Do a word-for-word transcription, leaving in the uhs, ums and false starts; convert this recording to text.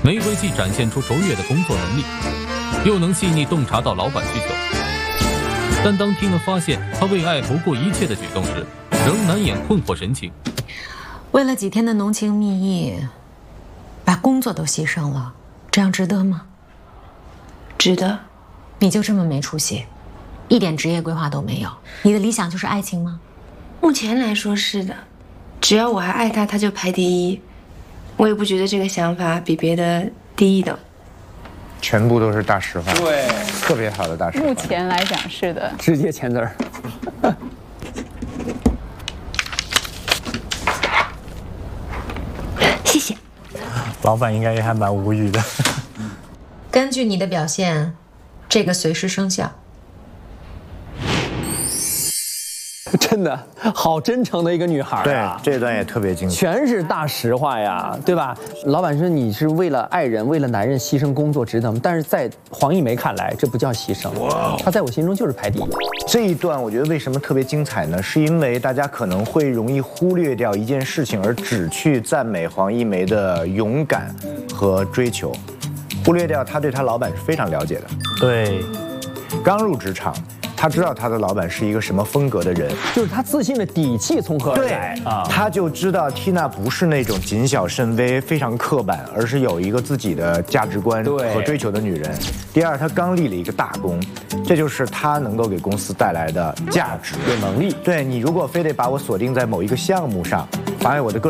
玫瑰既展现出卓越的工作能力，又能细腻洞察到老板需求。但当缇娜发现他为爱不顾一切的举动时，仍难掩困惑神情。 为了几天的浓情蜜意，把工作都牺牲了，这样值得吗？ 值得。 你就这么没出息，一点职业规划都没有？你的理想就是爱情吗？ 目前来说是的，只要我还爱他，他就排第一。我也不觉得这个想法比别的低一等。 全部都是大实话， 对， 特别好的大实话。 目前来讲是的， 直接签字儿。 谢谢。 老板应该也还蛮无语的。 根据你的表现，这个随时生效。 真的好真诚的一个女孩啊！ 对，这段也特别精彩， 全是大实话呀，对吧？老板说你是为了爱人、为了男人牺牲工作值得吗？但是在黄一梅看来，这不叫牺牲，她在我心中就是排第一。 这一段我觉得为什么特别精彩呢？是因为大家可能会容易忽略掉一件事情，而只去赞美黄一梅的勇敢和追求，忽略掉她对她老板是非常了解的。 对， 刚入职场。他知道他的老板是一个什么风格的人， 就是他自信的底气从何而来啊？他就知道缇娜不是那种谨小慎微、非常刻板，而是有一个自己的价值观和追求的女人。第二，他刚立了一个大功，这就是他能够给公司带来的价值、 有能力。 对你，如果非得把我锁定在某一个项目上，妨碍我的个人。